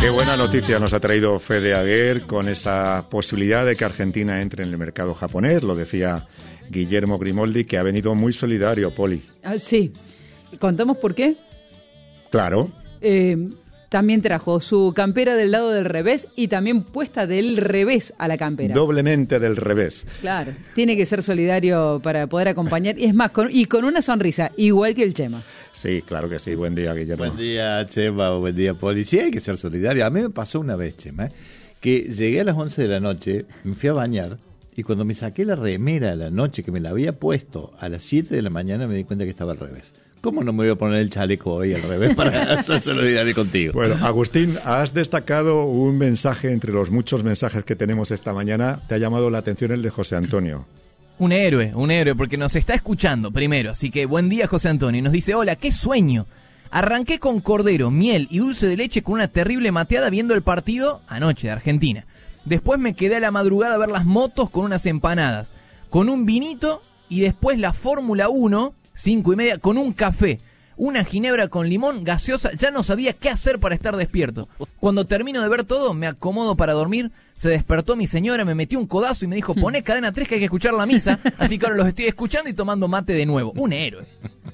Qué buena noticia nos ha traído Fede Aguer con esa posibilidad de que Argentina entre en el mercado japonés. Lo decía Guillermo Grimoldi, que ha venido muy solidario, Poli. Sí. ¿Contamos por qué? Claro. También trajo su campera del lado del revés y también puesta del revés a la campera. Doblemente del revés. Claro, tiene que ser solidario para poder acompañar. Y es más, con una sonrisa, igual que el Chema. Sí, claro que sí. Buen día, Guillermo. Buen día, Chema. Buen día, Poli. Sí, hay que ser solidario. A mí me pasó una vez, Chema, que llegué a las 11 de la noche, me fui a bañar y cuando me saqué la remera de la noche que me la había puesto a las 7 de la mañana me di cuenta que estaba al revés. ¿Cómo no me voy a poner el chaleco hoy al revés para ser solidario contigo? Bueno, Agustín, has destacado un mensaje entre los muchos mensajes que tenemos esta mañana. Te ha llamado la atención el de José Antonio. Un héroe, porque nos está escuchando primero. Así que buen día, José Antonio. Y nos dice, hola, qué sueño. Arranqué con cordero, miel y dulce de leche con una terrible mateada viendo el partido anoche de Argentina. Después me quedé a la madrugada a ver las motos con unas empanadas, con un vinito y después la Fórmula 1... 5:30, con un café, una ginebra con limón, gaseosa. Ya no sabía qué hacer para estar despierto. Cuando termino de ver todo, me acomodo para dormir. Se despertó mi señora, me metió un codazo y me dijo, poné cadena 3 que hay que escuchar la misa. Así que ahora los estoy escuchando y tomando mate de nuevo. Un héroe.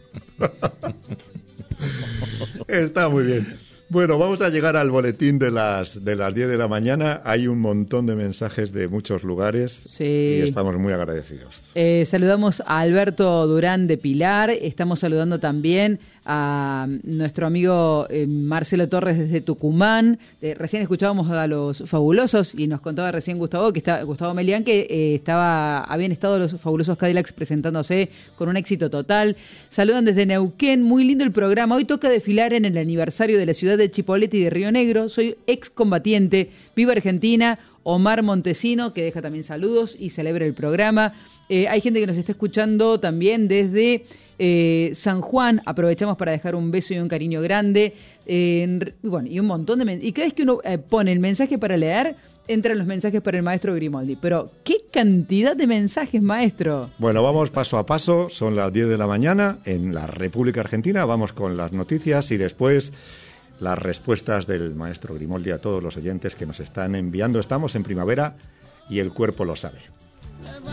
Está muy bien. Bueno, vamos a llegar al boletín de las 10 de la mañana. Hay un montón de mensajes de muchos lugares, sí, y estamos muy agradecidos. Saludamos a Alberto Durán de Pilar. Estamos saludando también a nuestro amigo Marcelo Torres desde Tucumán. Recién escuchábamos a los Fabulosos y nos contaba recién Gustavo Melián que habían estado los Fabulosos Cadillacs presentándose con un éxito total. Saludan desde Neuquén, muy lindo el programa. Hoy toca desfilar en el aniversario de la ciudad de Chipolete y de Río Negro. Soy excombatiente, viva Argentina. Omar Montesino, que deja también saludos y celebra el programa. Hay gente que nos está escuchando también desde San Juan. Aprovechamos para dejar un beso y un cariño grande. Bueno, y un montón de mensajes. Y cada vez que uno pone el mensaje para leer, entran los mensajes para el maestro Grimoldi. Pero, ¿qué cantidad de mensajes, maestro? Bueno, vamos paso a paso. Son las 10 de la mañana en la República Argentina. Vamos con las noticias y después las respuestas del maestro Grimoldi a todos los oyentes que nos están enviando. Estamos en primavera y el cuerpo lo sabe.